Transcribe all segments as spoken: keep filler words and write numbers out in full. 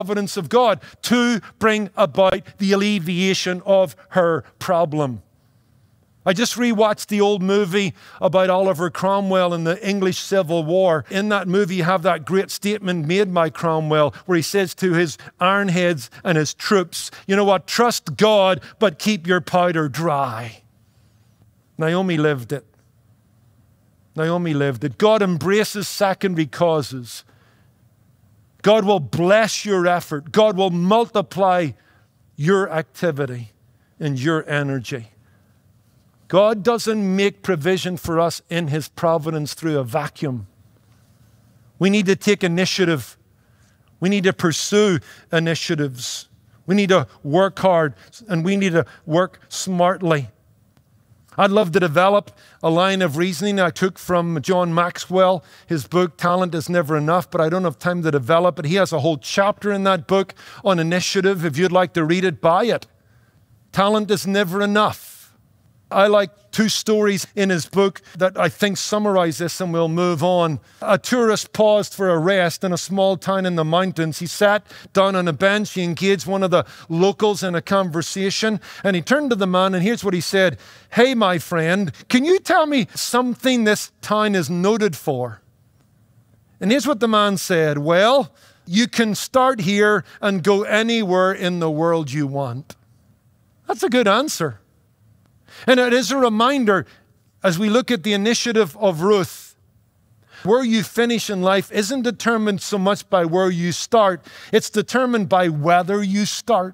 providence of God to bring about the alleviation of her problem. I just rewatched the old movie about Oliver Cromwell in the English Civil War. In that movie, you have that great statement made by Cromwell where he says to his ironheads and his troops, you know what, trust God, but keep your powder dry. Naomi lived it. Naomi lived it. God embraces secondary causes. God will bless your effort. God will multiply your activity and your energy. God doesn't make provision for us in His providence through a vacuum. We need to take initiative. We need to pursue initiatives. We need to work hard, and we need to work smartly. I'd love to develop a line of reasoning I took from John Maxwell, his book, Talent is Never Enough, but I don't have time to develop it. He has a whole chapter in that book on initiative. If you'd like to read it, buy it. Talent is never enough. I like two stories in his book that I think summarize this, and we'll move on. A tourist paused for a rest in a small town in the mountains. He sat down on a bench. He engaged one of the locals in a conversation, and he turned to the man, and here's what he said. Hey, my friend, can you tell me something this town is noted for? And here's what the man said. Well, you can start here and go anywhere in the world you want. That's a good answer. And it is a reminder, as we look at the initiative of Ruth, where you finish in life isn't determined so much by where you start. It's determined by whether you start.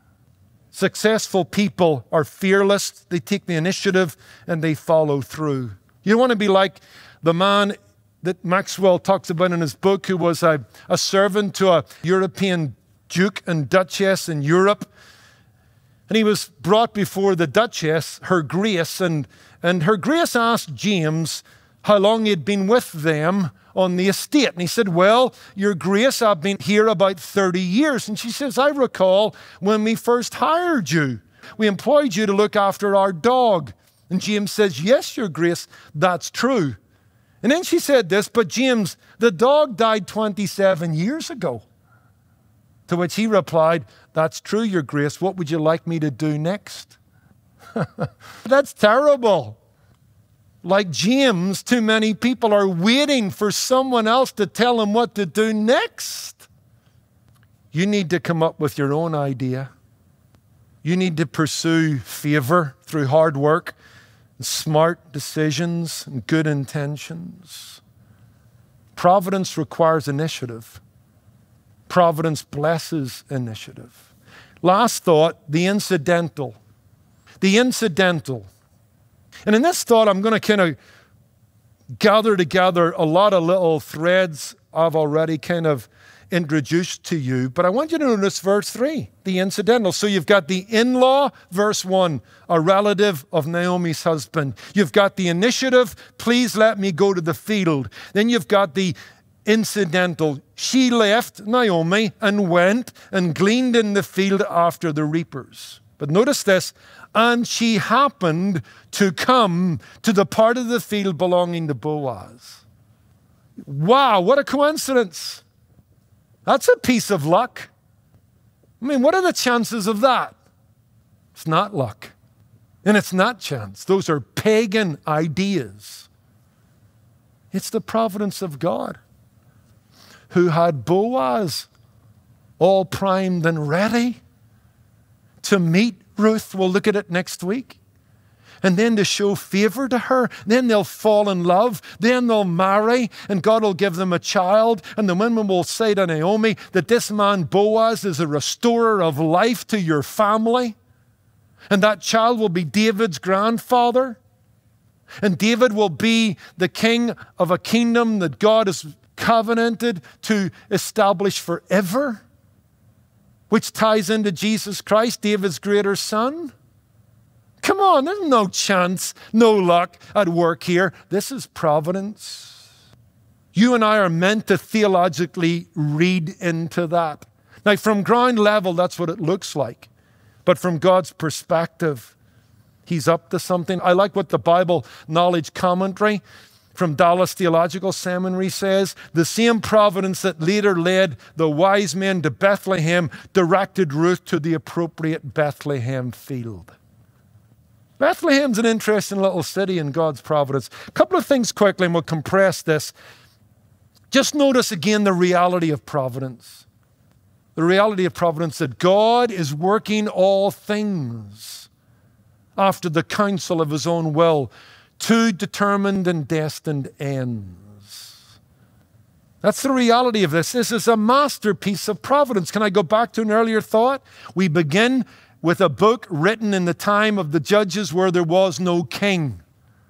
Successful people are fearless. They take the initiative and they follow through. You don't want to be like the man that Maxwell talks about in his book who was a, a servant to a European duke and duchess in Europe. And he was brought before the Duchess, Her Grace, and, and Her Grace asked James how long he'd been with them on the estate. And he said, well, Your Grace, I've been here about thirty years. And she says, I recall when we first hired you. We employed you to look after our dog. And James says, yes, Your Grace, that's true. And then she said this, but James, the dog died twenty-seven years ago. To which he replied, that's true, Your Grace. What would you like me to do next? That's terrible. Like James, too many people are waiting for someone else to tell them what to do next. You need to come up with your own idea. You need to pursue favor through hard work, smart decisions, and good intentions. Providence requires initiative. Providence blesses initiative. Last thought, the incidental. The incidental. And in this thought, I'm going to kind of gather together a lot of little threads I've already kind of introduced to you. But I want you to notice verse three, the incidental. So you've got the in-law, verse one, a relative of Naomi's husband. You've got the initiative, please let me go to the field. Then you've got the incidental. She left Naomi and went and gleaned in the field after the reapers. But notice this, and she happened to come to the part of the field belonging to Boaz. Wow, what a coincidence. That's a piece of luck. I mean, what are the chances of that? It's not luck. And it's not chance. Those are pagan ideas. It's the providence of God, who had Boaz all primed and ready to meet Ruth. We'll look at it next week. And then to show favor to her. Then they'll fall in love. Then they'll marry, and God will give them a child. And the women will say to Naomi that this man Boaz is a restorer of life to your family. And that child will be David's grandfather. And David will be the king of a kingdom that God has covenanted to establish forever, which ties into Jesus Christ, David's greater son. Come on, there's no chance, no luck at work here. This is providence. You and I are meant to theologically read into that. Now, from ground level, that's what it looks like. But from God's perspective, He's up to something. I like what the Bible Knowledge Commentary from Dallas Theological Seminary says, the same providence that later led the wise men to Bethlehem directed Ruth to the appropriate Bethlehem field. Bethlehem's an interesting little city in God's providence. A couple of things quickly, and we'll compress this. Just notice again the reality of providence. The reality of providence that God is working all things after the counsel of his own will to determined and destined ends. That's the reality of this. This is a masterpiece of providence. Can I go back to an earlier thought? We begin with a book written in the time of the judges where there was no king.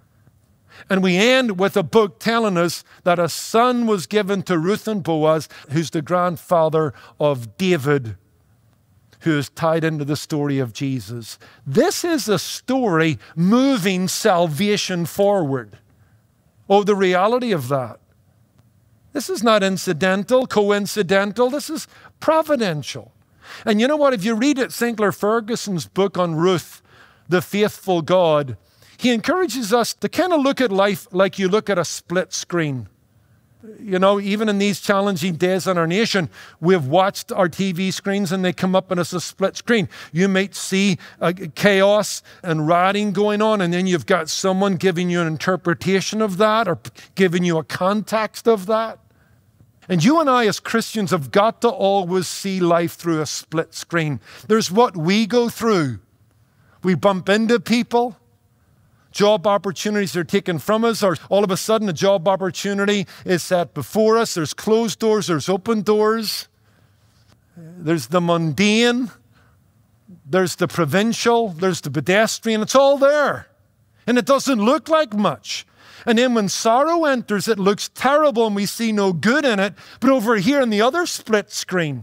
And we end with a book telling us that a son was given to Ruth and Boaz, who's the grandfather of David, who is tied into the story of Jesus. This is a story moving salvation forward. Oh, the reality of that. This is not incidental, coincidental. This is providential. And you know what? If you read it, Sinclair Ferguson's book on Ruth, The Faithful God, he encourages us to kind of look at life like you look at a split screen. You know, even in these challenging days in our nation, we've watched our T V screens and they come up and it's a split screen. You might see uh, chaos and rioting going on, and then you've got someone giving you an interpretation of that or giving you a context of that. And you and I as Christians have got to always see life through a split screen. There's what we go through. We bump into people. Job opportunities are taken from us, or all of a sudden a job opportunity is set before us. There's closed doors, there's open doors. There's the mundane, there's the provincial, there's the pedestrian. It's all there. And it doesn't look like much. And then when sorrow enters, it looks terrible and we see no good in it. But over here in the other split screen,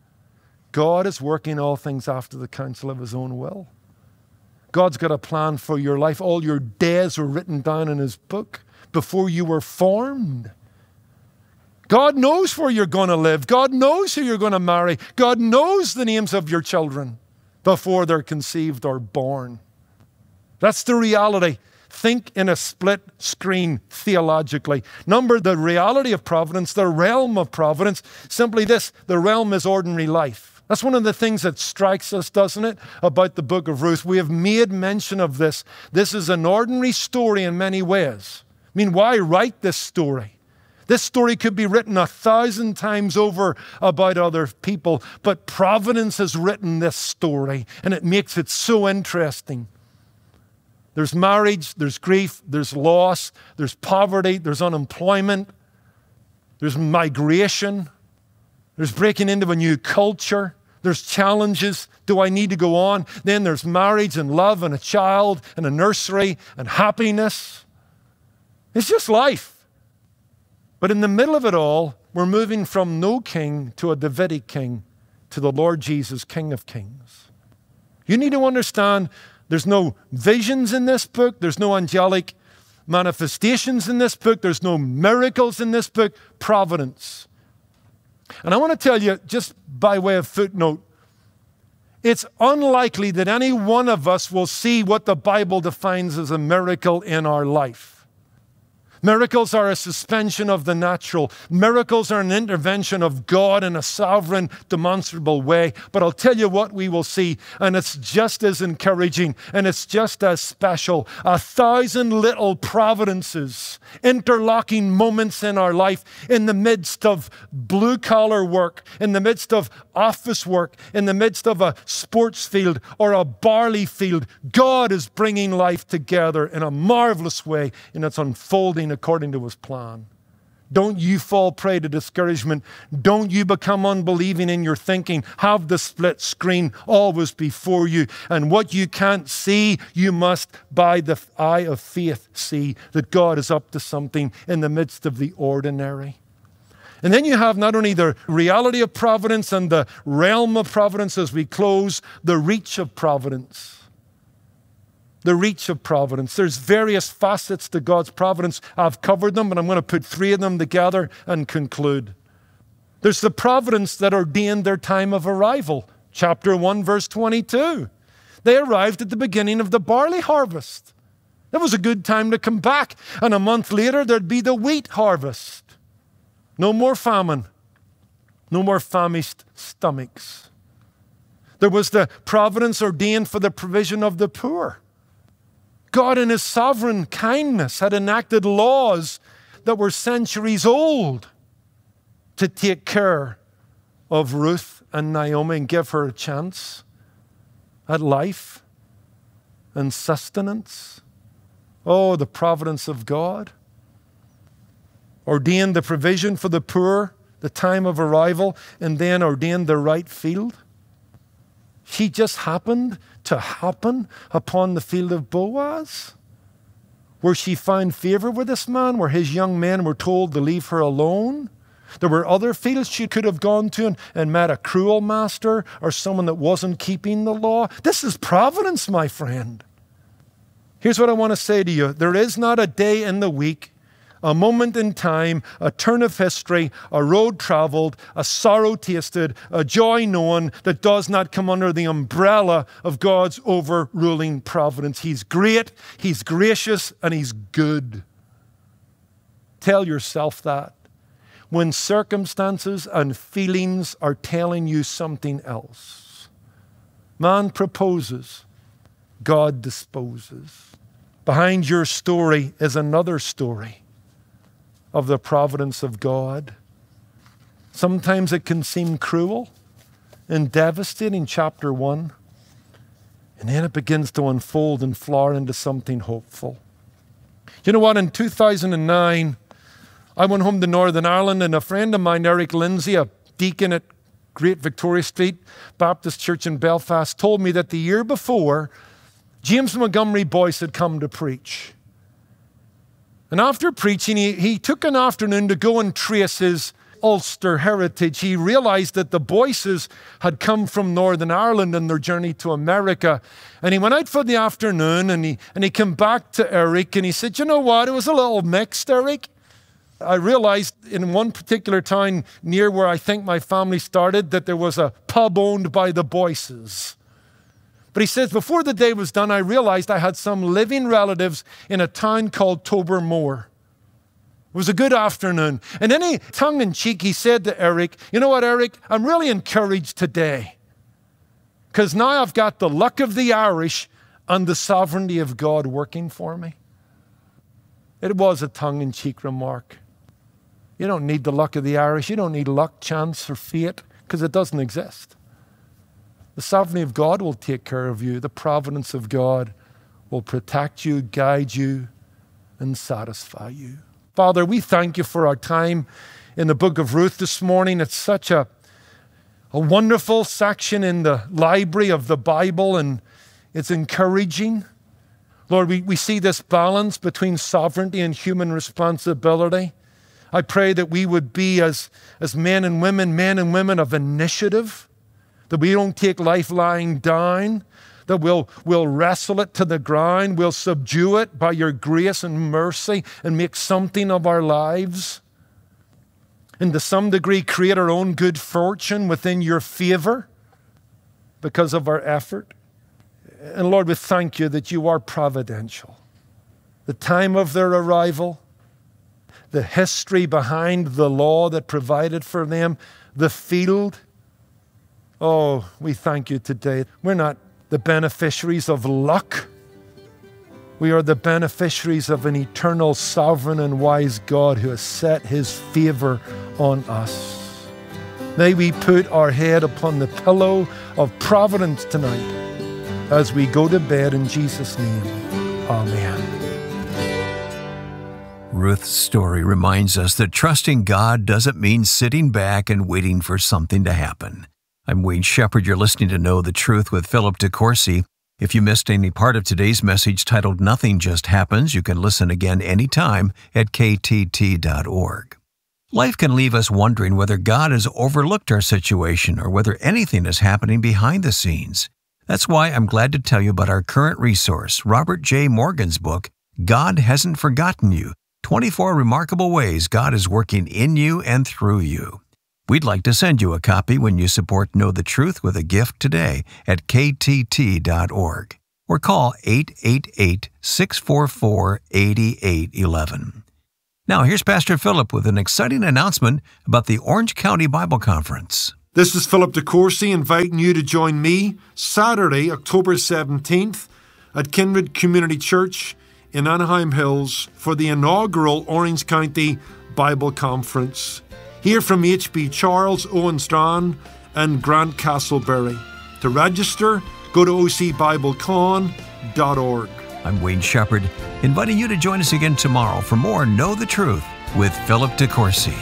God is working all things after the counsel of his own will. God's got a plan for your life. All your days were written down in his book before you were formed. God knows where you're going to live. God knows who you're going to marry. God knows the names of your children before they're conceived or born. That's the reality. Think in a split screen theologically. Number, the reality of providence, the realm of providence, simply this: the realm is ordinary life. That's one of the things that strikes us, doesn't it, about the book of Ruth. We have made mention of this. This is an ordinary story in many ways. I mean, why write this story? This story could be written a thousand times over about other people, but providence has written this story, and it makes it so interesting. There's marriage, there's grief, there's loss, there's poverty, there's unemployment, there's migration, there's breaking into a new culture, there's challenges. Do I need to go on? Then there's marriage and love and a child and a nursery and happiness. It's just life. But in the middle of it all, we're moving from no king to a Davidic king to the Lord Jesus, King of Kings. You need to understand there's no visions in this book. There's no angelic manifestations in this book. There's no miracles in this book. Providence. And I want to tell you, just by way of footnote, it's unlikely that any one of us will see what the Bible defines as a miracle in our life. Miracles are a suspension of the natural. Miracles are an intervention of God in a sovereign, demonstrable way. But I'll tell you what we will see, and it's just as encouraging, and it's just as special. A thousand little providences, interlocking moments in our life, in the midst of blue-collar work, in the midst of office work, in the midst of a sports field or a barley field. God is bringing life together in a marvelous way, and it's unfolding according to his plan. Don't you fall prey to discouragement. Don't you become unbelieving in your thinking. Have the split screen always before you. And what you can't see, you must, by the eye of faith, see that God is up to something in the midst of the ordinary. And then you have not only the reality of providence and the realm of providence as we close, the reach of providence. The reach of providence. There's various facets to God's providence. I've covered them, but I'm going to put three of them together and conclude. There's the providence that ordained their time of arrival. Chapter one, verse twenty-two. They arrived at the beginning of the barley harvest. It was a good time to come back. And a month later, there'd be the wheat harvest. No more famine. No more famished stomachs. There was the providence ordained for the provision of the poor. God in his sovereign kindness had enacted laws that were centuries old to take care of Ruth and Naomi and give her a chance at life and sustenance. Oh, the providence of God. Ordained the provision for the poor, the time of arrival, and then ordained the right field. She just happened to happen upon the field of Boaz, where she found favor with this man, where his young men were told to leave her alone. There were other fields she could have gone to and, and met a cruel master or someone that wasn't keeping the law. This is providence, my friend. Here's what I want to say to you. There is not a day in the week, a moment in time, a turn of history, a road traveled, a sorrow tasted, a joy known that does not come under the umbrella of God's overruling providence. He's great, he's gracious, and he's good. Tell yourself that. When circumstances and feelings are telling you something else. Man proposes, God disposes. Behind your story is another story of the providence of God. Sometimes it can seem cruel and devastating, chapter one. And then it begins to unfold and flower into something hopeful. You know what? In two thousand nine, I went home to Northern Ireland, and a friend of mine, Eric Lindsay, a deacon at Great Victoria Street Baptist Church in Belfast, told me that the year before, James Montgomery Boyce had come to preach. And after preaching, he, he took an afternoon to go and trace his Ulster heritage. He realized that the Boyces had come from Northern Ireland in their journey to America. And he went out for the afternoon, and he, and he came back to Eric, and he said, you know what, it was a little mixed, Eric. I realized in one particular town near where I think my family started that there was a pub owned by the Boyces. But he says, before the day was done, I realized I had some living relatives in a town called Tobermore. It was a good afternoon. And then he, tongue-in-cheek, he said to Eric, you know what, Eric, I'm really encouraged today because now I've got the luck of the Irish and the sovereignty of God working for me. It was a tongue-in-cheek remark. You don't need the luck of the Irish. You don't need luck, chance, or fate because it doesn't exist. The sovereignty of God will take care of you. The providence of God will protect you, guide you, and satisfy you. Father, we thank you for our time in the book of Ruth this morning. It's such a, a wonderful section in the library of the Bible, and it's encouraging. Lord, we, we see this balance between sovereignty and human responsibility. I pray that we would be, as, as men and women, men and women of initiative, that we don't take life lying down, that we'll, we'll wrestle it to the ground, we'll subdue it by your grace and mercy and make something of our lives. And to some degree, create our own good fortune within your favor because of our effort. And Lord, we thank you that you are providential. The time of their arrival, the history behind the law that provided for them, the field. Oh, we thank you today. We're not the beneficiaries of luck. We are the beneficiaries of an eternal, sovereign, and wise God who has set his favor on us. May we put our head upon the pillow of providence tonight as we go to bed in Jesus' name. Amen. Ruth's story reminds us that trusting God doesn't mean sitting back and waiting for something to happen. I'm Wayne Shepherd. You're listening to Know the Truth with Philip DeCourcy. If you missed any part of today's message titled Nothing Just Happens, you can listen again anytime at K T T dot org. Life can leave us wondering whether God has overlooked our situation or whether anything is happening behind the scenes. That's why I'm glad to tell you about our current resource, Robert J. Morgan's book, God Hasn't Forgotten You, twenty-four Remarkable Ways God is Working in You and Through You. We'd like to send you a copy when you support Know the Truth with a gift today at K T T dot org. or call eight eight eight, six four four, eight eight one one. Now, here's Pastor Philip with an exciting announcement about the Orange County Bible Conference. This is Philip DeCourcy inviting you to join me Saturday, October seventeenth at Kindred Community Church in Anaheim Hills for the inaugural Orange County Bible Conference. Hear from H B Charles, Owen Strachan, and Grant Castleberry. To register, go to o c bible con dot org. I'm Wayne Shepherd, inviting you to join us again tomorrow for more Know the Truth with Philip DeCourcy.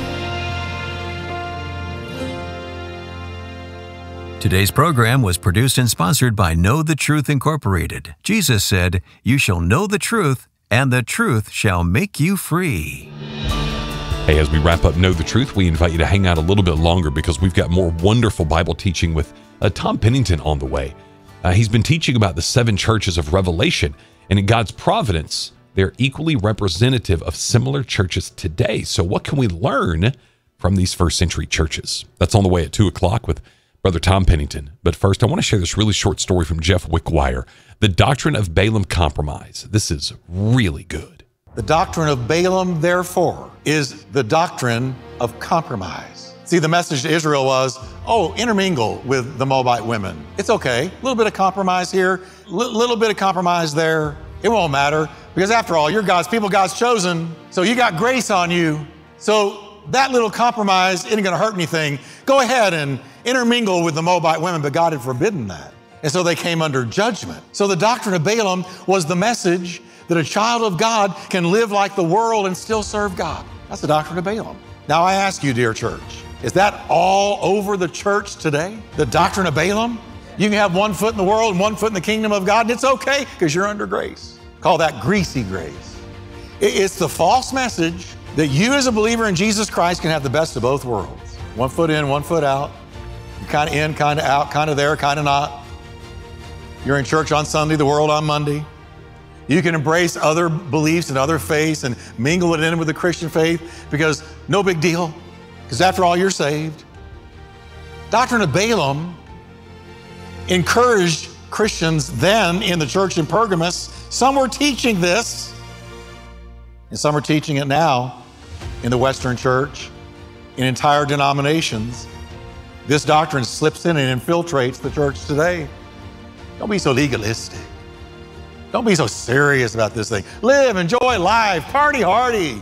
Today's program was produced and sponsored by Know the Truth Incorporated. Jesus said, "You shall know the truth, and the truth shall make you free." Hey, as we wrap up Know the Truth, we invite you to hang out a little bit longer because we've got more wonderful Bible teaching with uh, Tom Pennington on the way. Uh, he's been teaching about the seven churches of Revelation, and in God's providence, they're equally representative of similar churches today. So what can we learn from these first century churches? That's on the way at two o'clock with Brother Tom Pennington. But first, I want to share this really short story from Jeff Wickwire, The Doctrine of Balaam Compromise. This is really good. The doctrine of Balaam, therefore, is the doctrine of compromise. See, the message to Israel was, oh, intermingle with the Moabite women. It's okay. A little bit of compromise here, a li- little bit of compromise there. It won't matter because after all, you're God's people, God's chosen. So you got grace on you. So that little compromise isn't going to hurt anything. Go ahead and intermingle with the Moabite women, but God had forbidden that. And so they came under judgment. So the doctrine of Balaam was the message that a child of God can live like the world and still serve God. That's the doctrine of Balaam. Now I ask you, dear church, is that all over the church today? The doctrine of Balaam? You can have one foot in the world and one foot in the kingdom of God, and it's okay because you're under grace. Call that greasy grace. It's the false message that you as a believer in Jesus Christ can have the best of both worlds. One foot in, one foot out. You're kind of in, kind of out, kind of there, kind of not. You're in church on Sunday, the world on Monday. You can embrace other beliefs and other faiths and mingle it in with the Christian faith because no big deal, because after all, you're saved. Doctrine of Balaam encouraged Christians then in the church in Pergamos. Some were teaching this, and some are teaching it now in the Western church, in entire denominations. This doctrine slips in and infiltrates the church today. Don't be so legalistic. Don't be so serious about this thing. Live, enjoy life, party hardy.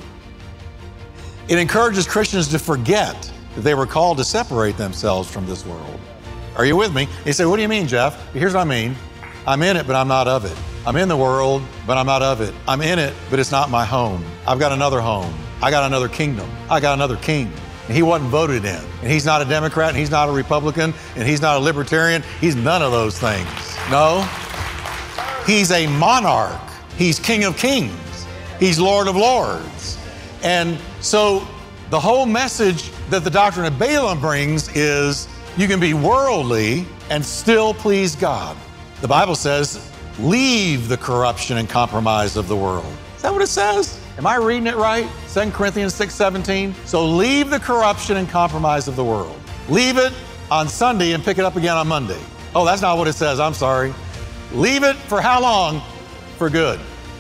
It encourages Christians to forget that they were called to separate themselves from this world. Are you with me? You say, what do you mean, Jeff? Here's what I mean. I'm in it, but I'm not of it. I'm in the world, but I'm not of it. I'm in it, but it's not my home. I've got another home. I got another kingdom. I got another king. And he wasn't voted in. And he's not a Democrat, and he's not a Republican, and he's not a libertarian. He's none of those things. No. He's a monarch. He's King of Kings. He's Lord of Lords. And so the whole message that the doctrine of Balaam brings is you can be worldly and still please God. The Bible says, leave the corruption and compromise of the world. Is that what it says? Am I reading it right? Second Corinthians six seventeen. So leave the corruption and compromise of the world. Leave it on Sunday and pick it up again on Monday. Oh, that's not what it says. I'm sorry. Leave it for how long? For good.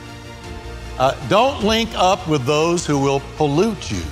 Uh, don't link up with those who will pollute you.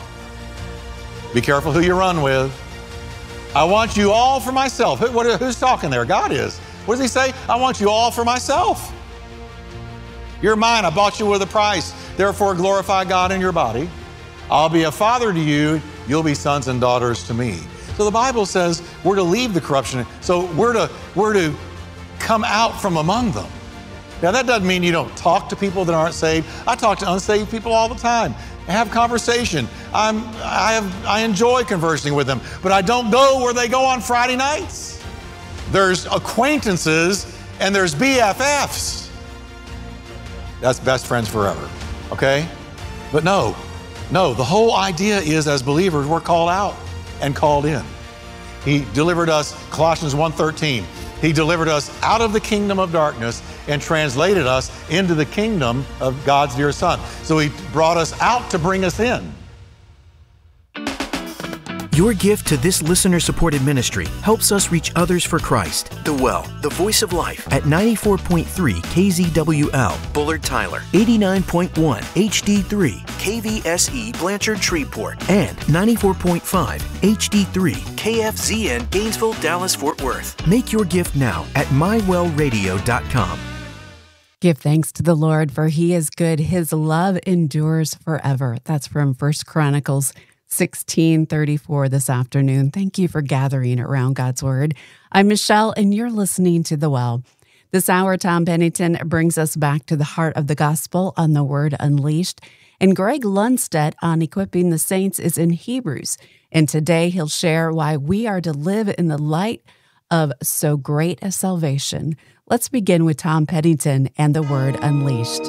Be careful who you run with. I want you all for myself. Who, what, who's talking there? God is. What does he say? I want you all for myself. You're mine. I bought you with a price. Therefore, glorify God in your body. I'll be a father to you. You'll be sons and daughters to me. So the Bible says we're to leave the corruption. So we're to, we're to come out from among them. Now, that doesn't mean you don't talk to people that aren't saved. I talk to unsaved people all the time. I have conversation. I'm, I, have, I enjoy conversing with them, but I don't go where they go on Friday nights. There's acquaintances and there's B F Fs. That's best friends forever, okay? But no, no, the whole idea is as believers, we're called out and called in. He delivered us, Colossians one thirteen, he delivered us out of the kingdom of darkness and translated us into the kingdom of God's dear Son. So he brought us out to bring us in. Your gift to this listener-supported ministry helps us reach others for Christ. The Well, the voice of life, at ninety-four point three K Z W L, Bullard Tyler, eighty-nine point one H D three, K V S E Blanchard Shreveport, and ninety-four point five H D three, K F Z N Gainesville, Dallas, Fort Worth. Make your gift now at my well radio dot com. Give thanks to the Lord, for he is good. His love endures forever. That's from First Chronicles sixteen thirty-four this afternoon. Thank you for gathering around God's Word. I'm Michelle, and you're listening to The Well. This hour, Tom Pennington brings us back to the heart of the gospel on the Word Unleashed, and Greg Lundstedt on equipping the saints is in Hebrews. And today he'll share why we are to live in the light of so great a salvation. Let's begin with Tom Pennington and the Word Unleashed.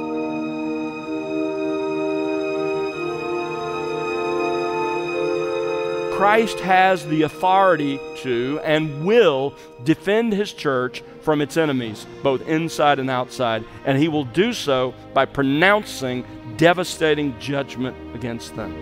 Christ has the authority to and will defend his church from its enemies, both inside and outside, and he will do so by pronouncing devastating judgment against them.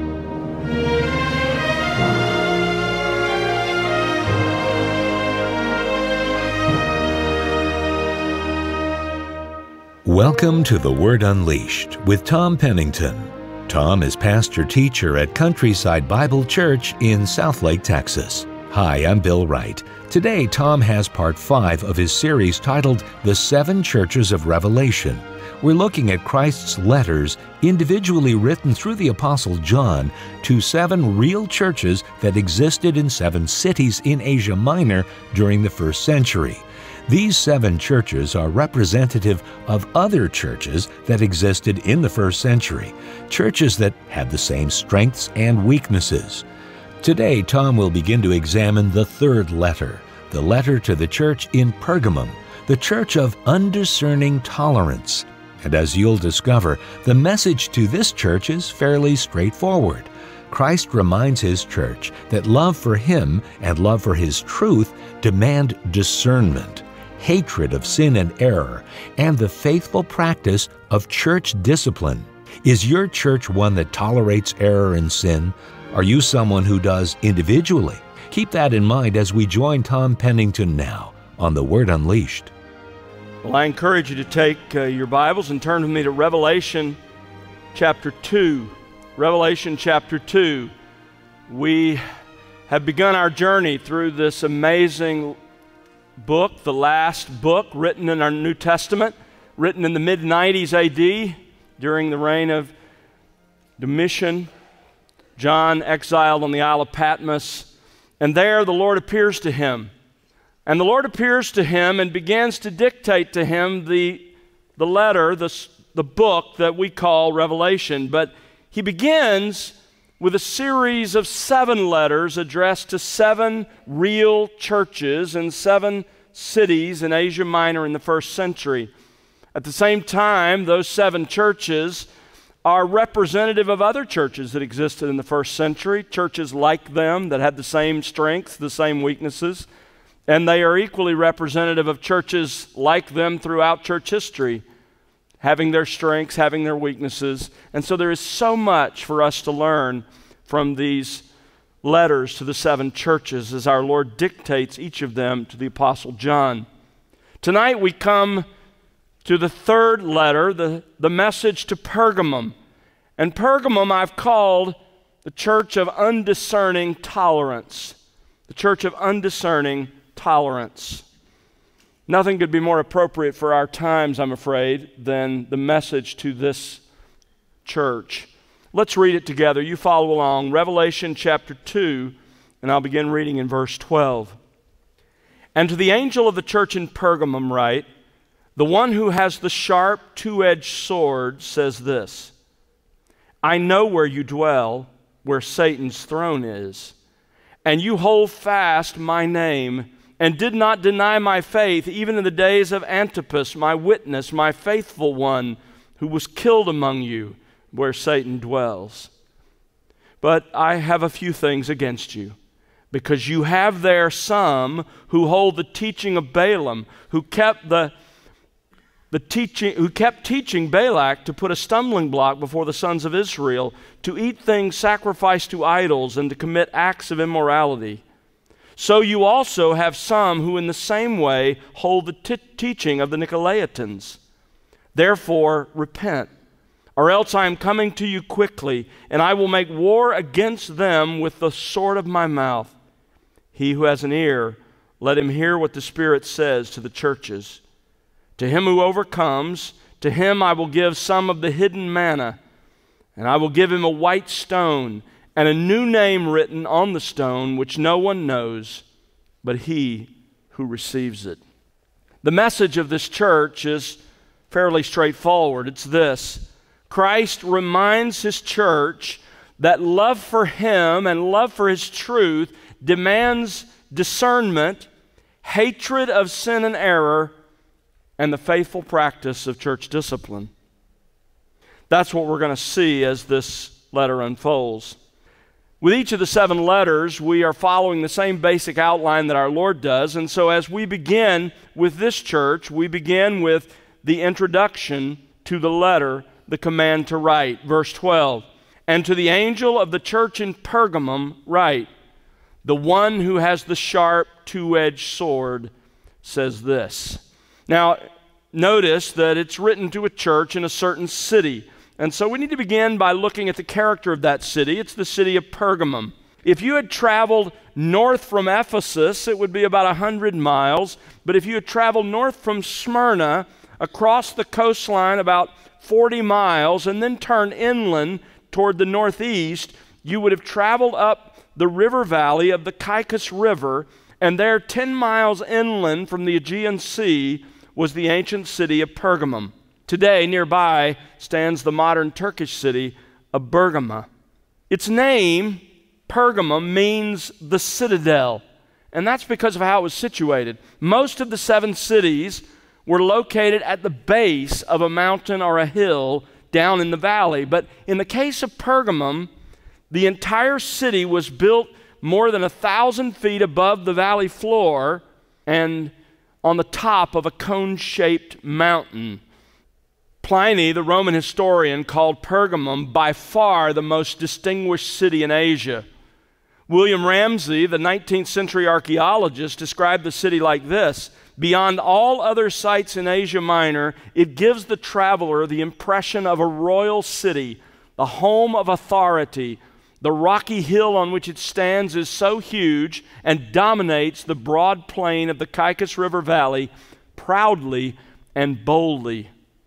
Welcome to The Word Unleashed with Tom Pennington. Tom is pastor-teacher at Countryside Bible Church in Southlake, Texas. Hi, I'm Bill Wright. Today, Tom has part five of his series titled The Seven Churches of Revelation. We're looking at Christ's letters individually written through the Apostle John to seven real churches that existed in seven cities in Asia Minor during the first century. These seven churches are representative of other churches that existed in the first century, churches that had the same strengths and weaknesses. Today, Tom will begin to examine the third letter, the letter to the church in Pergamum, the church of undiscerning tolerance. And as you'll discover, the message to this church is fairly straightforward. Christ reminds his church that love for him and love for his truth demand discernment, hatred of sin and error, and the faithful practice of church discipline. Is your church one that tolerates error and sin? Are you someone who does individually? Keep that in mind as we join Tom Pennington now on The Word Unleashed. Well, I encourage you to take uh, your Bibles and turn with me to Revelation chapter two. Revelation chapter two. We have begun our journey through this amazing book, the last book written in our New Testament, written in the mid nineties A D during the reign of Domitian. John exiled on the Isle of Patmos, and there the Lord appears to him. And the Lord appears to him and begins to dictate to him the, the letter, the, the book that we call Revelation. But he begins with a series of seven letters addressed to seven real churches in seven cities in Asia Minor in the first century. At the same time, those seven churches are representative of other churches that existed in the first century, churches like them that had the same strengths, the same weaknesses, and they are equally representative of churches like them throughout church history, having their strengths, having their weaknesses. And so there is so much for us to learn from these letters to the seven churches as our Lord dictates each of them to the Apostle John. Tonight we come to the third letter, the, the message to Pergamum. And Pergamum I've called the church of undiscerning tolerance. The church of undiscerning tolerance. Nothing could be more appropriate for our times, I'm afraid, than the message to this church. Let's read it together. You follow along. Revelation chapter two, and I'll begin reading in verse twelve. And to the angel of the church in Pergamum write, the one who has the sharp two-edged sword says this, I know where you dwell, where Satan's throne is, and you hold fast my name, and did not deny my faith, even in the days of Antipas, my witness, my faithful one, who was killed among you, where Satan dwells. But I have a few things against you, because you have there some who hold the teaching of Balaam, who kept the the teaching, who kept teaching Balak to put a stumbling block before the sons of Israel, to eat things sacrificed to idols and to commit acts of immorality. So you also have some who in the same way hold the t- teaching of the Nicolaitans. Therefore, repent, or else I am coming to you quickly, and I will make war against them with the sword of my mouth. He who has an ear, let him hear what the Spirit says to the churches. To him who overcomes, to him I will give some of the hidden manna, and I will give him a white stone, and a new name written on the stone, which no one knows but he who receives it. The message of this church is fairly straightforward. It's this: Christ reminds his church that love for him and love for his truth demands discernment, hatred of sin and error, and the faithful practice of church discipline. That's what we're going to see as this letter unfolds. With each of the seven letters, we are following the same basic outline that our Lord does. And so as we begin with this church, we begin with the introduction to the letter, the command to write. Verse twelve, and to the angel of the church in Pergamum write, the one who has the sharp two-edged sword says this. Now, notice that it's written to a church in a certain city. And so we need to begin by looking at the character of that city. It's the city of Pergamum. If you had traveled north from Ephesus, it would be about one hundred miles. But if you had traveled north from Smyrna, across the coastline about forty miles, and then turned inland toward the northeast, you would have traveled up the river valley of the Caicus River, and there ten miles inland from the Aegean Sea was the ancient city of Pergamum. Today, nearby, stands the modern Turkish city of Bergama. Its name, Pergamum, means the citadel, and that's because of how it was situated. Most of the seven cities were located at the base of a mountain or a hill down in the valley. But in the case of Pergamum, the entire city was built more than a thousand feet above the valley floor and on the top of a cone-shaped mountain. Pliny, the Roman historian, called Pergamum by far the most distinguished city in Asia. William Ramsay, the nineteenth century archaeologist, described the city like this: beyond all other sites in Asia Minor, it gives the traveler the impression of a royal city, the home of authority. The rocky hill on which it stands is so huge and dominates the broad plain of the Caicus River Valley proudly and boldly.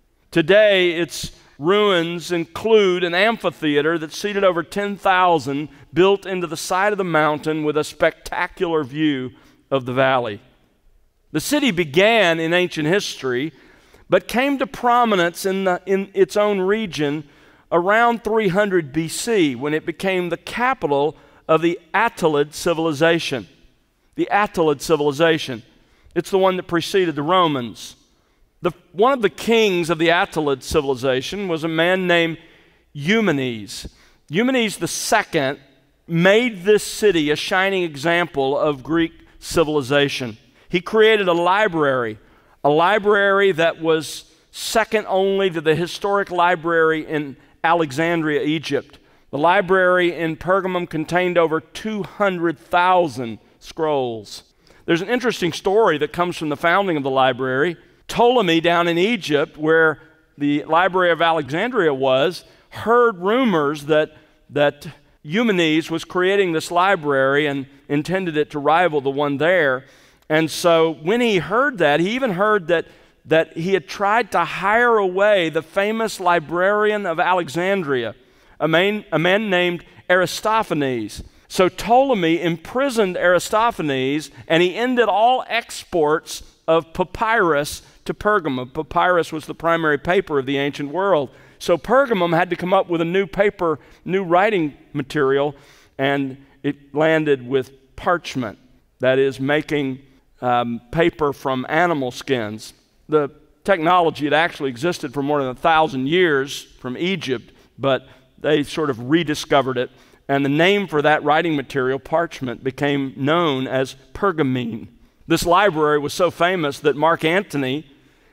Today, its ruins include an amphitheater that seated over ten thousand, built into the side of the mountain with a spectacular view of the valley. The city began in ancient history, but came to prominence in, the, in its own region around three hundred B C, when it became the capital of the Attalid civilization. The Attalid civilization. It's the one that preceded the Romans. The, one of the kings of the Attalid civilization was a man named Eumenes. Eumenes the Second made this city a shining example of Greek civilization. He created a library, a library that was second only to the historic library in Alexandria, Egypt. The library in Pergamum contained over two hundred thousand scrolls. There's an interesting story that comes from the founding of the library. Ptolemy down in Egypt, where the Library of Alexandria was, heard rumors that, that Eumenes was creating this library and intended it to rival the one there. And so when he heard that, he even heard that that he had tried to hire away the famous librarian of Alexandria, a man, a man named Aristophanes. So Ptolemy imprisoned Aristophanes, and he ended all exports of papyrus to Pergamum. Papyrus was the primary paper of the ancient world. So Pergamum had to come up with a new paper, new writing material, and it landed with parchment, that is, making um, paper from animal skins. The technology had actually existed for more than a thousand years from Egypt, but they sort of rediscovered it, and the name for that writing material, parchment, became known as pergamene. This library was so famous that Mark Antony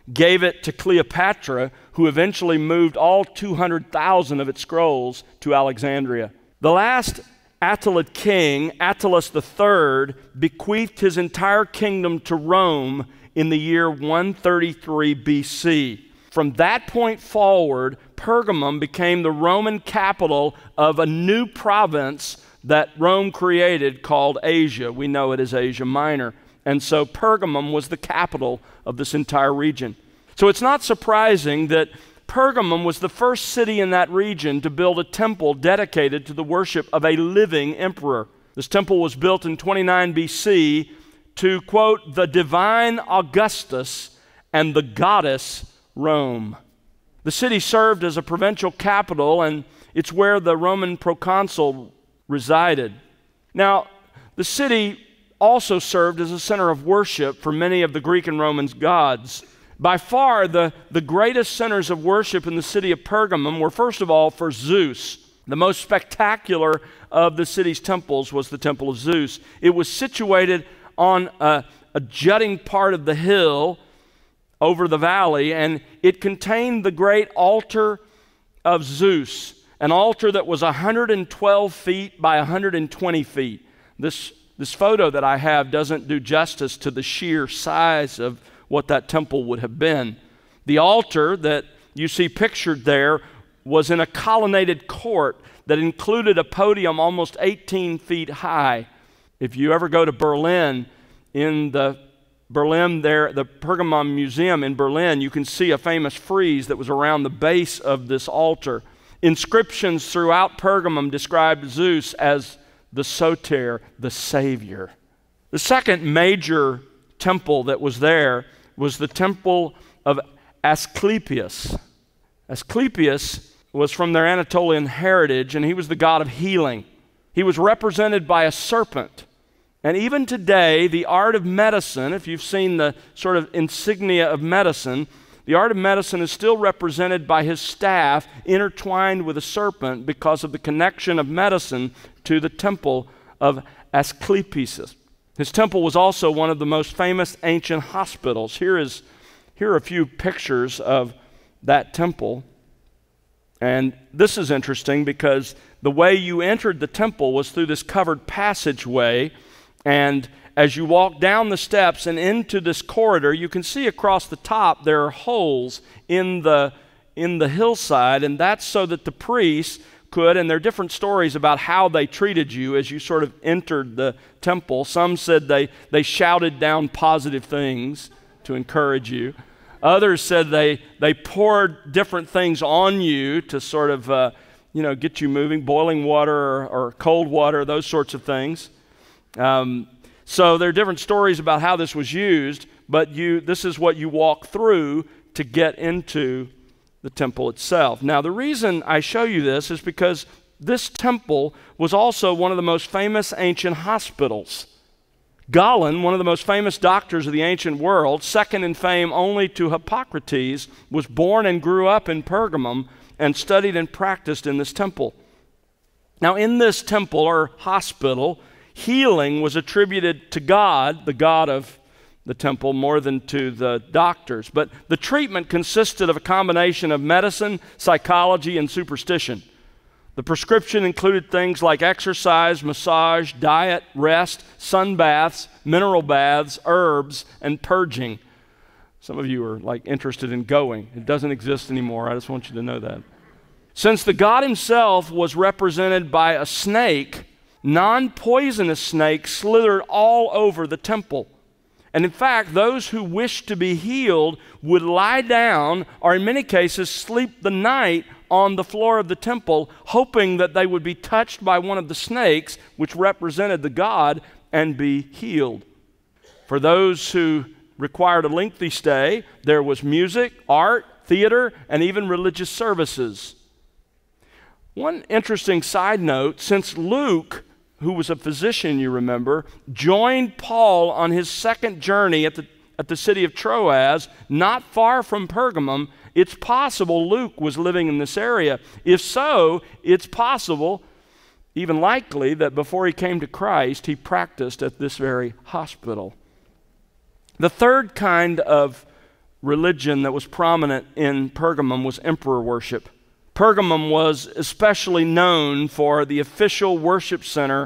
gave it to Cleopatra, who eventually moved all two hundred thousand of its scrolls to Alexandria. The last Attalid king, Attalus the third, bequeathed his entire kingdom to Rome in the year one thirty-three B C. From that point forward, Pergamum became the Roman capital of a new province that Rome created called Asia. We know it as Asia Minor. And so Pergamum was the capital of this entire region. So it's not surprising that Pergamum was the first city in that region to build a temple dedicated to the worship of a living emperor. This temple was built in twenty-nine B C to, quote, the divine Augustus and the goddess Rome. The city served as a provincial capital, and it's where the Roman proconsul resided. Now, the city also served as a center of worship for many of the Greek and Roman gods. By far, the, the greatest centers of worship in the city of Pergamum were, first of all, for Zeus. The most spectacular of the city's temples was the Temple of Zeus. It was situated on a, a jutting part of the hill over the valley, and it contained the great altar of Zeus, an altar that was one hundred twelve feet by one hundred twenty feet. This, this photo that I have doesn't do justice to the sheer size of what that temple would have been. The altar that you see pictured there was in a colonnaded court that included a podium almost eighteen feet high. If you ever go to Berlin, in the Berlin there, the Pergamum Museum in Berlin, you can see a famous frieze that was around the base of this altar. Inscriptions throughout Pergamum described Zeus as the Soter, the Savior. The second major temple that was there was the temple of Asclepius. Asclepius was from their Anatolian heritage, and he was the god of healing. He was represented by a serpent. And even today, the art of medicine, if you've seen the sort of insignia of medicine, the art of medicine is still represented by his staff intertwined with a serpent because of the connection of medicine to the temple of Asclepius. His temple was also one of the most famous ancient hospitals. Here is, here are a few pictures of that temple. And this is interesting because the way you entered the temple was through this covered passageway. And as you walk down the steps and into this corridor, you can see across the top there are holes in the, in the hillside, and that's so that the priests could, and there are different stories about how they treated you as you sort of entered the temple. Some said they, they shouted down positive things to encourage you. Others said they, they poured different things on you to sort of, uh, you know, get you moving, boiling water or, or cold water, those sorts of things. Um, so there are different stories about how this was used, but you, this is what you walk through to get into the temple itself. Now, the reason I show you this is because this temple was also one of the most famous ancient hospitals. Galen, one of the most famous doctors of the ancient world, second in fame only to Hippocrates, was born and grew up in Pergamum and studied and practiced in this temple. Now, in this temple or hospital, healing was attributed to God, the God of the temple, more than to the doctors. But the treatment consisted of a combination of medicine, psychology, and superstition. The prescription included things like exercise, massage, diet, rest, sun baths, mineral baths, herbs, and purging. Some of you are like interested in going. It doesn't exist anymore. I just want you to know that. Since the god himself was represented by a snake, non-poisonous snakes slithered all over the temple. And in fact, those who wished to be healed would lie down, or in many cases sleep the night on the floor of the temple, hoping that they would be touched by one of the snakes, which represented the god, and be healed. For those who required a lengthy stay, there was music, art, theater, and even religious services. One interesting side note, since Luke, who was a physician, you remember, joined Paul on his second journey at the, at the city of Troas, not far from Pergamum, it's possible Luke was living in this area. If so, it's possible, even likely, that before he came to Christ, he practiced at this very hospital. The third kind of religion that was prominent in Pergamum was emperor worship. Pergamum was especially known for the official worship center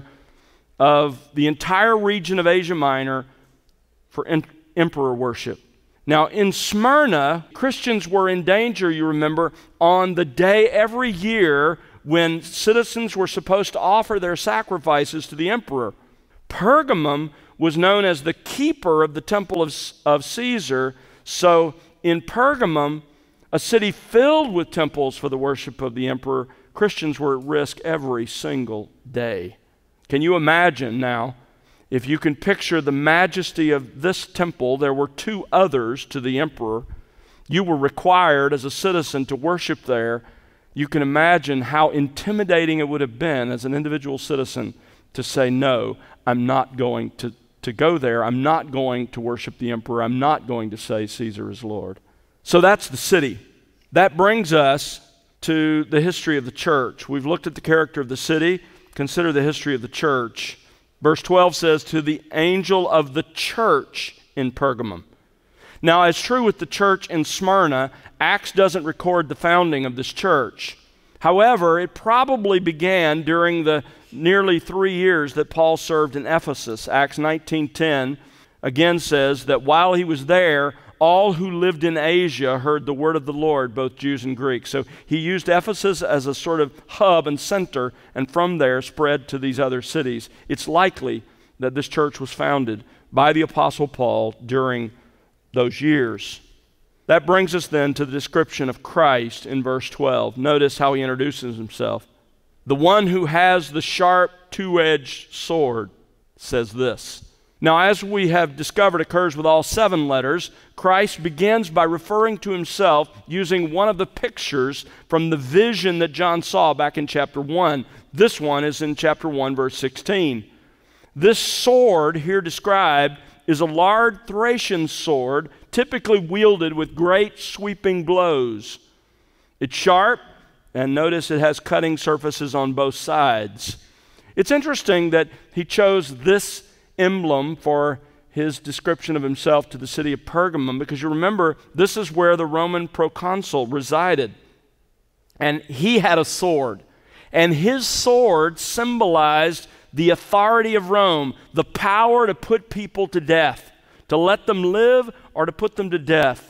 of the entire region of Asia Minor for em- emperor worship. Now, in Smyrna, Christians were in danger, you remember, on the day every year when citizens were supposed to offer their sacrifices to the emperor. Pergamum was known as the keeper of the temple of, of Caesar. So in Pergamum, a city filled with temples for the worship of the emperor, Christians were at risk every single day. Can you imagine now, if you can picture the majesty of this temple, there were two others to the emperor. You were required as a citizen to worship there. You can imagine how intimidating it would have been as an individual citizen to say, no, I'm not going to, to go there. I'm not going to worship the emperor. I'm not going to say Caesar is Lord. So that's the city. That brings us to the history of the church. We've looked at the character of the city. Consider the history of the church. Verse twelve says, to the angel of the church in Pergamum. Now, as true with the church in Smyrna, Acts doesn't record the founding of this church. However, it probably began during the nearly three years that Paul served in Ephesus. Acts nineteen ten again says that while he was there, all who lived in Asia heard the word of the Lord, both Jews and Greeks. So he used Ephesus as a sort of hub and center, and from there spread to these other cities. It's likely that this church was founded by the Apostle Paul during those years. That brings us then to the description of Christ in verse twelve. Notice how he introduces himself. The one who has the sharp two-edged sword says this. Now, as we have discovered occurs with all seven letters, Christ begins by referring to himself using one of the pictures from the vision that John saw back in chapter one. This one is in chapter one, verse sixteen. This sword here described is a large Thracian sword, typically wielded with great sweeping blows. It's sharp, and notice it has cutting surfaces on both sides. It's interesting that he chose this emblem for his description of himself to the city of Pergamum, because you remember, this is where the Roman proconsul resided. And he had a sword. And his sword symbolized the authority of Rome, the power to put people to death, to let them live or to put them to death.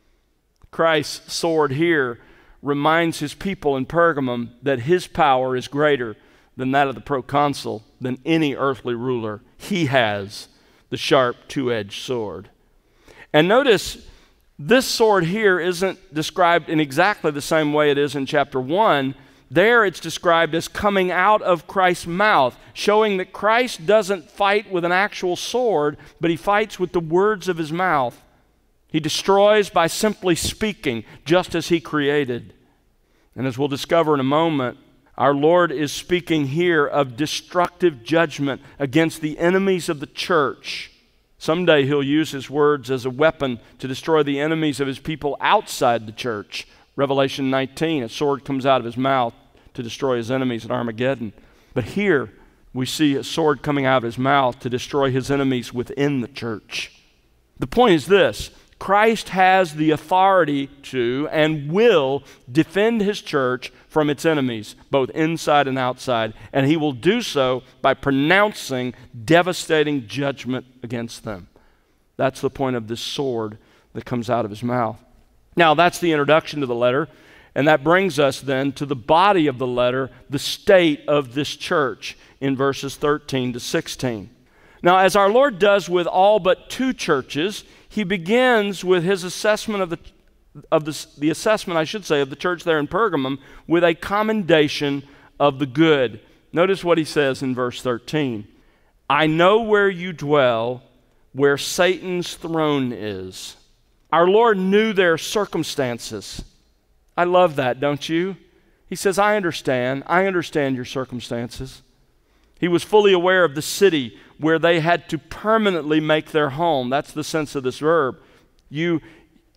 Christ's sword here reminds his people in Pergamum that his power is greater than that of the proconsul, than any earthly ruler. He has the sharp two-edged sword. And notice, this sword here isn't described in exactly the same way it is in chapter one. There it's described as coming out of Christ's mouth, showing that Christ doesn't fight with an actual sword, but he fights with the words of his mouth. He destroys by simply speaking, just as he created. And as we'll discover in a moment, our Lord is speaking here of destructive judgment against the enemies of the church. Someday he'll use his words as a weapon to destroy the enemies of his people outside the church. Revelation nineteen, a sword comes out of his mouth to destroy his enemies at Armageddon. But here we see a sword coming out of his mouth to destroy his enemies within the church. The point is this: Christ has the authority to and will defend his church from its enemies, both inside and outside, and he will do so by pronouncing devastating judgment against them. That's the point of this sword that comes out of his mouth. Now, that's the introduction to the letter, and that brings us then to the body of the letter, the state of this church, in verses thirteen to sixteen. Now, as our Lord does with all but two churches, he begins with his assessment of the of the, the assessment, I should say, of the church there in Pergamum with a commendation of the good. Notice what he says in verse thirteen. I know where you dwell, where Satan's throne is. Our Lord knew their circumstances. I love that, don't you? He says, I understand. I understand your circumstances. He was fully aware of the city where they had to permanently make their home. That's the sense of this verb. You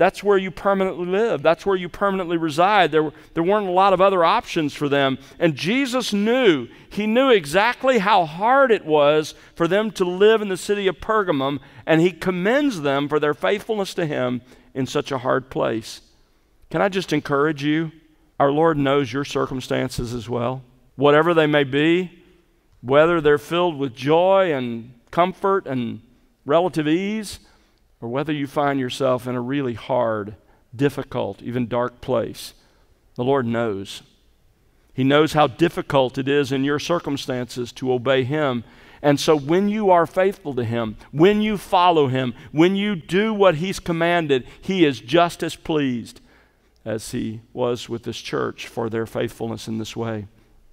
that's where you permanently live. That's where you permanently reside. There, there weren't a lot of other options for them. And Jesus knew, he knew exactly how hard it was for them to live in the city of Pergamum, and he commends them for their faithfulness to him in such a hard place. Can I just encourage you? Our Lord knows your circumstances as well. Whatever they may be, whether they're filled with joy and comfort and relative ease, or whether you find yourself in a really hard, difficult, even dark place, the Lord knows. He knows how difficult it is in your circumstances to obey him. And so when you are faithful to him, when you follow him, when you do what he's commanded, he is just as pleased as he was with this church for their faithfulness in this way.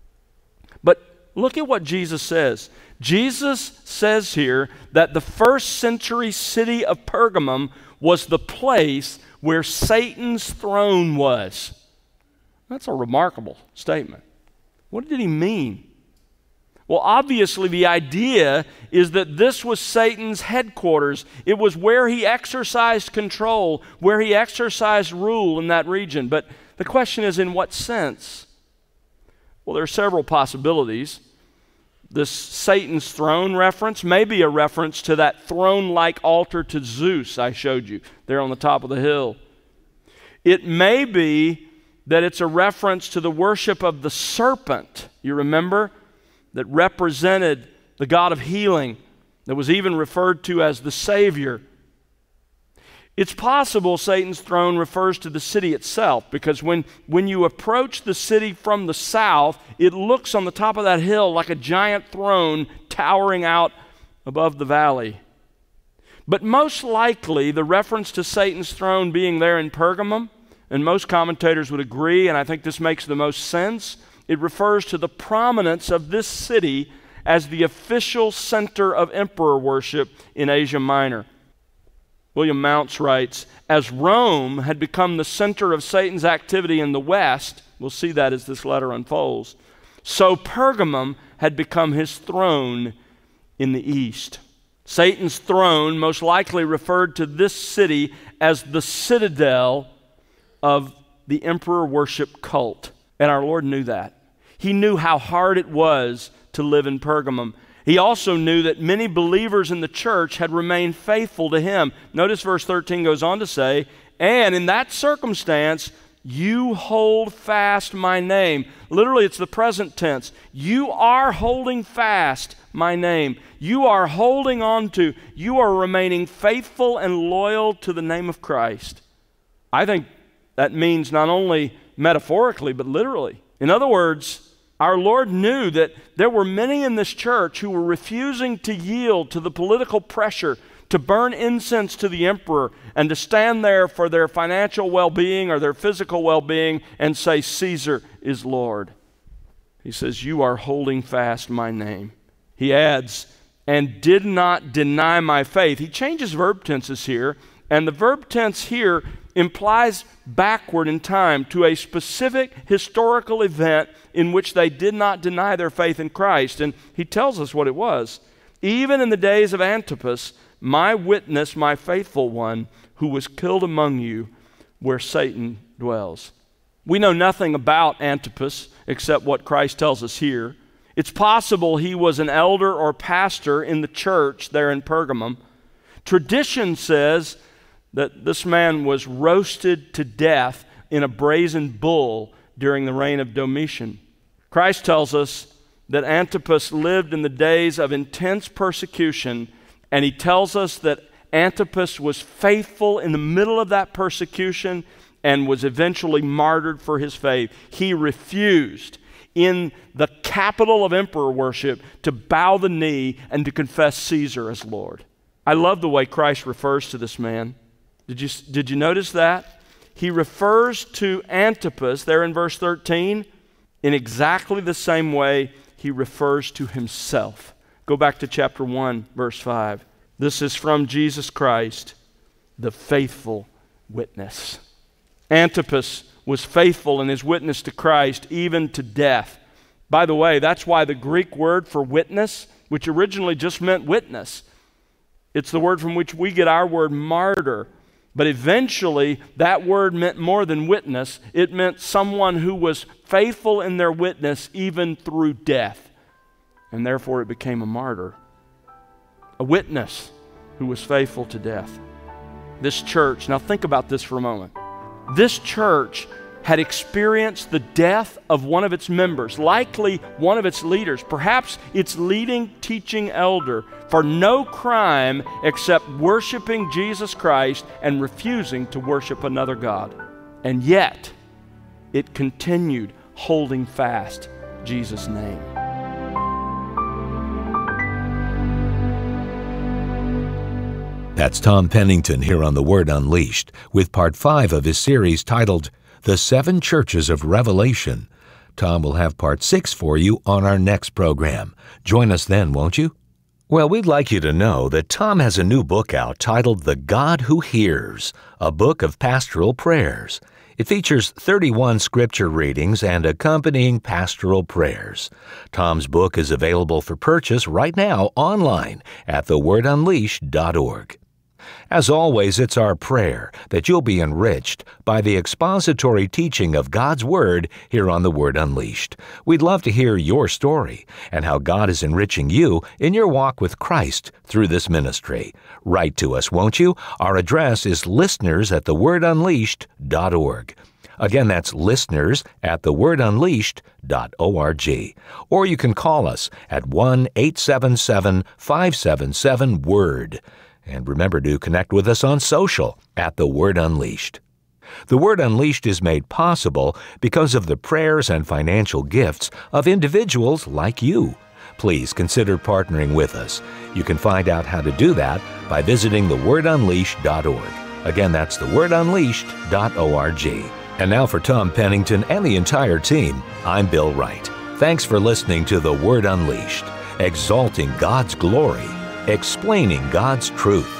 But look at what Jesus says. Jesus says here that the first century city of Pergamum was the place where Satan's throne was. That's a remarkable statement. What did he mean? Well, obviously the idea is that this was Satan's headquarters. It was where he exercised control, where he exercised rule in that region. But the question is, in what sense? Well, there are several possibilities. This Satan's throne reference may be a reference to that throne-like altar to Zeus I showed you there on the top of the hill. It may be that it's a reference to the worship of the serpent, you remember, that represented the God of healing, that was even referred to as the Savior. It's possible Satan's throne refers to the city itself, because when, when you approach the city from the south, it looks on the top of that hill like a giant throne towering out above the valley. But most likely, the reference to Satan's throne being there in Pergamum, and most commentators would agree, and I think this makes the most sense, it refers to the prominence of this city as the official center of emperor worship in Asia Minor. William Mounce writes, as Rome had become the center of Satan's activity in the West, we'll see that as this letter unfolds, so Pergamum had become his throne in the East. Satan's throne most likely referred to this city as the citadel of the emperor worship cult. And our Lord knew that. He knew how hard it was to live in Pergamum. He also knew that many believers in the church had remained faithful to him. Notice verse thirteen goes on to say, and in that circumstance, you hold fast my name. Literally, it's the present tense. You are holding fast my name. You are holding on to, you are remaining faithful and loyal to the name of Christ. I think that means not only metaphorically, but literally. In other words, our Lord knew that there were many in this church who were refusing to yield to the political pressure to burn incense to the emperor and to stand there for their financial well-being or their physical well-being and say, Caesar is Lord. He says, you are holding fast my name. He adds, and did not deny my faith. He changes verb tenses here, and the verb tense here implies backward in time to a specific historical event in which they did not deny their faith in Christ. And he tells us what it was. Even in the days of Antipas, my witness, my faithful one, who was killed among you where Satan dwells. We know nothing about Antipas except what Christ tells us here. It's possible he was an elder or pastor in the church there in Pergamum. Tradition says that this man was roasted to death in a brazen bull during the reign of Domitian. Christ tells us that Antipas lived in the days of intense persecution, and he tells us that Antipas was faithful in the middle of that persecution and was eventually martyred for his faith. He refused in the capital of emperor worship to bow the knee and to confess Caesar as Lord. I love the way Christ refers to this man. Did you, did you notice that? He refers to Antipas there in verse thirteen in exactly the same way he refers to himself. Go back to chapter one, verse five. This is from Jesus Christ, the faithful witness. Antipas was faithful in his witness to Christ, even to death. By the way, that's why the Greek word for witness, which originally just meant witness, it's the word from which we get our word martyr. But eventually, that word meant more than witness. It meant someone who was faithful in their witness even through death. And therefore, it became a martyr. A witness who was faithful to death. This church, now think about this for a moment. This church had experienced the death of one of its members, likely one of its leaders, perhaps its leading teaching elder, for no crime except worshiping Jesus Christ and refusing to worship another God. And yet, it continued holding fast Jesus' name. That's Tom Pennington here on The Word Unleashed with part five of his series titled The Seven Churches of Revelation. Tom will have part six for you on our next program. Join us then, won't you? Well, we'd like you to know that Tom has a new book out titled The God Who Hears, a book of pastoral prayers. It features thirty-one scripture readings and accompanying pastoral prayers. Tom's book is available for purchase right now online at the word unleashed dot org. As always, it's our prayer that you'll be enriched by the expository teaching of God's Word here on The Word Unleashed. We'd love to hear your story and how God is enriching you in your walk with Christ through this ministry. Write to us, won't you? Our address is listeners at the word unleashed dot org. Again, that's listeners at the word unleashed dot org. Or you can call us at one eight seven seven, five seven seven, WORD. And remember to connect with us on social at The Word Unleashed. The Word Unleashed is made possible because of the prayers and financial gifts of individuals like you. Please consider partnering with us. You can find out how to do that by visiting the word unleashed dot org. Again, that's the word unleashed dot org. And now for Tom Pennington and the entire team, I'm Bill Wright. Thanks for listening to The Word Unleashed, exalting God's glory, explaining God's truth.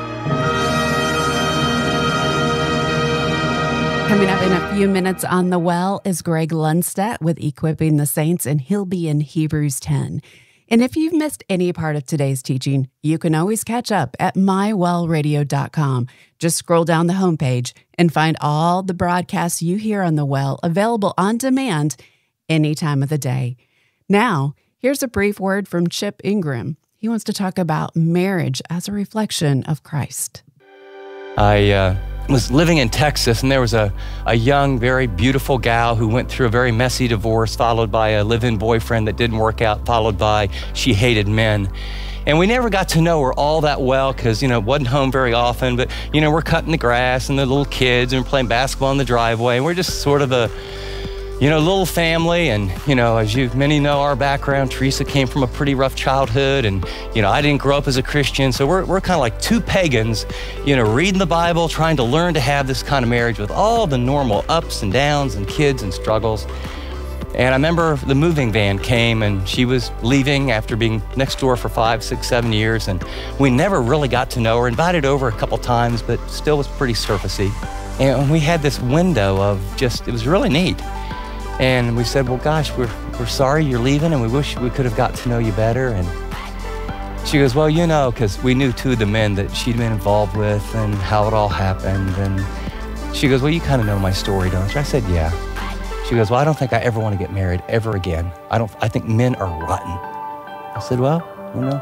Coming up in a few minutes on The Well is Greg Lundstedt with Equipping the Saints, and he'll be in Hebrews ten. And if you've missed any part of today's teaching, you can always catch up at my well radio dot com. Just scroll down the homepage and find all the broadcasts you hear on The Well available on demand any time of the day. Now, here's a brief word from Chip Ingram. He wants to talk about marriage as a reflection of Christ. I uh, was living in Texas, and there was a, a young, very beautiful gal who went through a very messy divorce, followed by a live-in boyfriend that didn't work out, followed by she hated men. And we never got to know her all that well because, you know, wasn't home very often, but, you know, we're cutting the grass and the little kids and we're playing basketball in the driveway. And we're just sort of a, you know, little family. And, you know, as you many know our background, Teresa came from a pretty rough childhood. And, you know, I didn't grow up as a Christian. So we're, we're kind of like two pagans, you know, reading the Bible, trying to learn to have this kind of marriage with all the normal ups and downs and kids and struggles. And I remember the moving van came and she was leaving after being next door for five, six, seven years. And we never really got to know her, invited over a couple times, but still was pretty surfacey. And we had this window of just, it was really neat. And we said, well, gosh, we're, we're sorry you're leaving and we wish we could have got to know you better. And she goes, well, you know, because we knew two of the men that she'd been involved with and how it all happened. And she goes, well, you kind of know my story, don't you? I said, yeah. She goes, well, I don't think I ever want to get married ever again. I don't, I think men are rotten. I said, well, you know,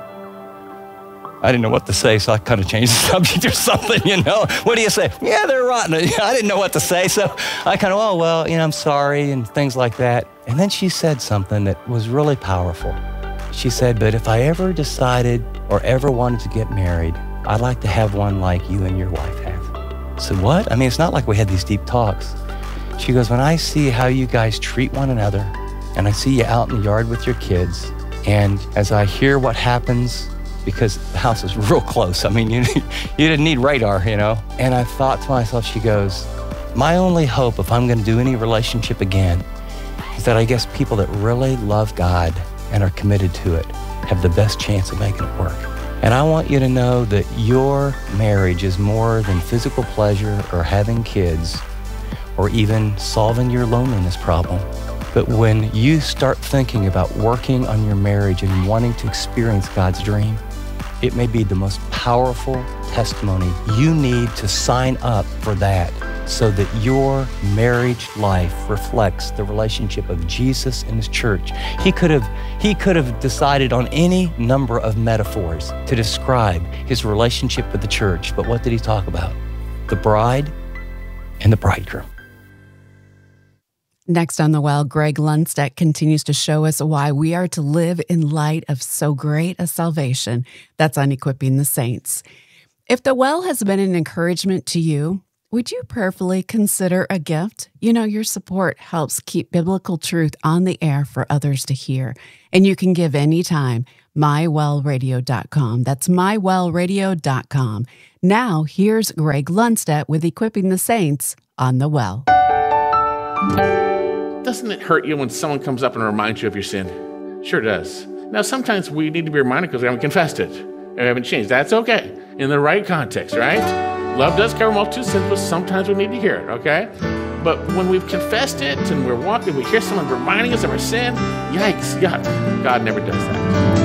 I didn't know what to say, so I kind of changed the subject or something, you know. What do you say? Yeah, they're rotten. I didn't know what to say, so I kind of, oh, well, you know, I'm sorry and things like that. And then she said something that was really powerful. She said, but if I ever decided or ever wanted to get married, I'd like to have one like you and your wife have. I said, what? I mean, it's not like we had these deep talks. She goes, when I see how you guys treat one another, and I see you out in the yard with your kids, and as I hear what happens, because the house is real close, I mean, you, you didn't need radar, you know? And I thought to myself, she goes, my only hope if I'm gonna do any relationship again is that I guess people that really love God and are committed to it have the best chance of making it work. And I want you to know that your marriage is more than physical pleasure or having kids or even solving your loneliness problem. But when you start thinking about working on your marriage and wanting to experience God's dream, It may be the most powerful testimony. You need to sign up for that so that your marriage life reflects the relationship of Jesus and his church. He could have, he could have decided on any number of metaphors to describe his relationship with the church, but what did he talk about? The bride and the bridegroom. Next on The Well, Greg Lundstedt continues to show us why we are to live in light of so great a salvation. That's on Equipping the Saints. If The Well has been an encouragement to you, would you prayerfully consider a gift? You know, your support helps keep biblical truth on the air for others to hear. And you can give anytime. my well radio dot com. That's my well radio dot com. Now, here's Greg Lundstedt with Equipping the Saints on The Well. Doesn't it hurt you when someone comes up and reminds you of your sin? Sure does. Now, sometimes we need to be reminded because we haven't confessed it. We haven't changed. That's okay. In the right context, right? Love does cover multitude of sins, but sometimes we need to hear it, okay? But when we've confessed it and we're walking, we hear someone reminding us of our sin, yikes, God, God never does that.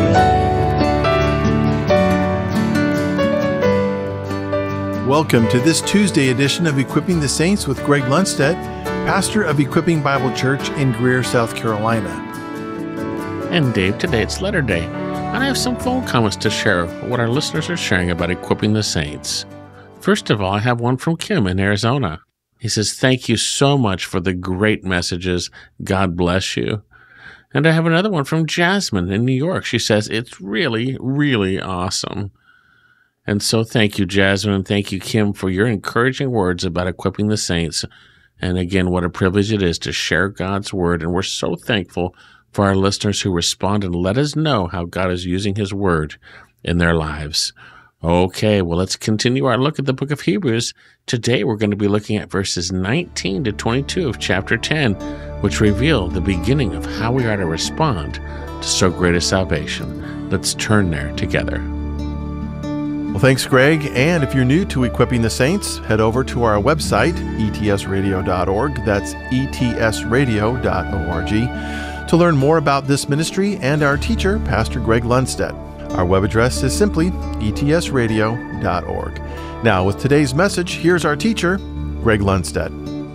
Welcome to this Tuesday edition of Equipping the Saints with Greg Lundstedt, pastor of Equipping Bible Church in Greer, South Carolina. And Dave, today it's letter day, and I have some phone comments to share what our listeners are sharing about Equipping the Saints. First of all, I have one from Kim in Arizona. He says, thank you so much for the great messages. God bless you. And I have another one from Jasmine in New York. She says, it's really, really awesome. And so thank you, Jasmine. Thank you, Kim, for your encouraging words about equipping the saints. And again, what a privilege it is to share God's word. And we're so thankful for our listeners who respond and let us know how God is using his word in their lives. Okay, well, let's continue our look at the book of Hebrews. Today, we're going to be looking at verses nineteen to twenty-two of chapter ten, which reveal the beginning of how we are to respond to so great a salvation. Let's turn there together. Well, thanks, Greg. And if you're new to Equipping the Saints, head over to our website, e t s radio dot org. That's e t s radio dot org to learn more about this ministry and our teacher, Pastor Greg Lundstedt. Our web address is simply e t s radio dot org. Now, with today's message, here's our teacher, Greg Lundstedt.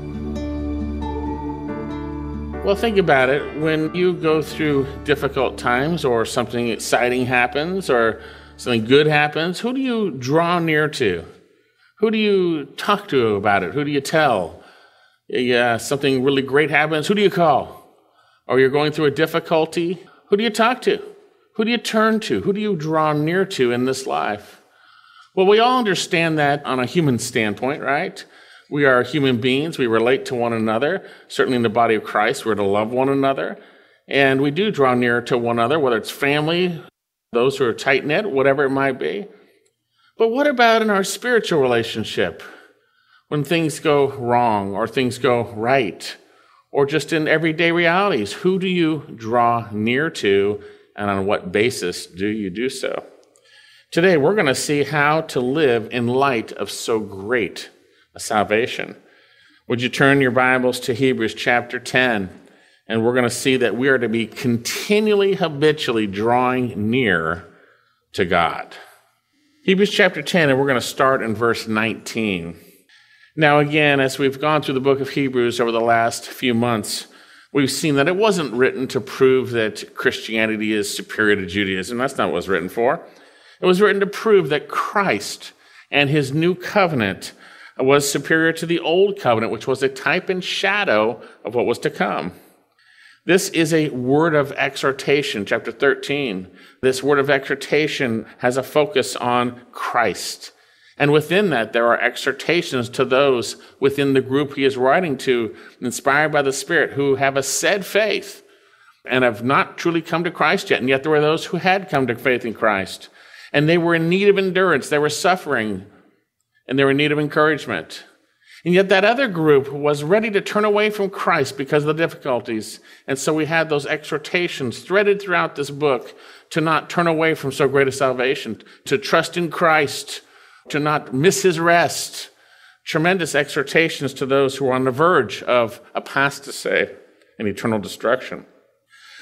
Well, think about it. When you go through difficult times or something exciting happens or something good happens, who do you draw near to? Who do you talk to about it? Who do you tell? Yeah, something really great happens, who do you call? Or you're going through a difficulty, who do you talk to? Who do you turn to? Who do you draw near to in this life? Well, we all understand that on a human standpoint, right? We are human beings. We relate to one another. Certainly in the body of Christ, we're to love one another. And we do draw near to one another, whether it's family, those who are tight-knit, whatever it might be. But what about in our spiritual relationship? When things go wrong or things go right, or just in everyday realities, who do you draw near to? And on what basis do you do so? Today, we're going to see how to live in light of so great a salvation. Would you turn your Bibles to Hebrews chapter ten? And we're going to see that we are to be continually, habitually drawing near to God. Hebrews chapter ten, and we're going to start in verse nineteen. Now, again, as we've gone through the book of Hebrews over the last few months, we've seen that it wasn't written to prove that Christianity is superior to Judaism. That's not what it was written for. It was written to prove that Christ and his new covenant was superior to the old covenant, which was a type and shadow of what was to come. This is a word of exhortation, chapter thirteen. This word of exhortation has a focus on Christ. And within that, there are exhortations to those within the group he is writing to, inspired by the Spirit, who have a said faith and have not truly come to Christ yet. And yet there were those who had come to faith in Christ. And they were in need of endurance. They were suffering. And they were in need of encouragement. And yet that other group was ready to turn away from Christ because of the difficulties. And so we had those exhortations threaded throughout this book to not turn away from so great a salvation, to trust in Christ, to not miss his rest. Tremendous exhortations to those who are on the verge of apostasy and eternal destruction.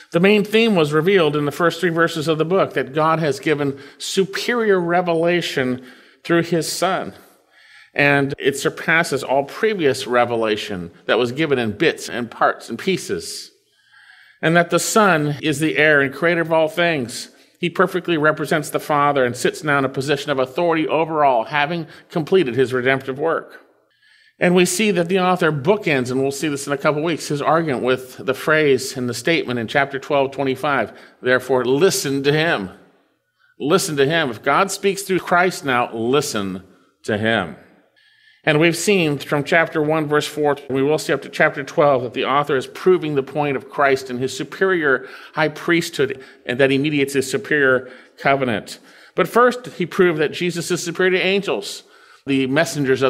The main theme was revealed in the first three verses of the book, that God has given superior revelation through his Son. And it surpasses all previous revelation that was given in bits and parts and pieces. And that the Son is the heir and creator of all things. He perfectly represents the Father and sits now in a position of authority over all, having completed his redemptive work. And we see that the author bookends, and we'll see this in a couple weeks, his argument with the phrase and the statement in chapter twelve, twenty-five, therefore listen to him. Listen to him. If God speaks through Christ now, listen to him. And we've seen from chapter one, verse four, we will see up to chapter twelve, that the author is proving the point of Christ and his superior high priesthood, and that he mediates his superior covenant. But first, he proved that Jesus is superior to angels, the messengers of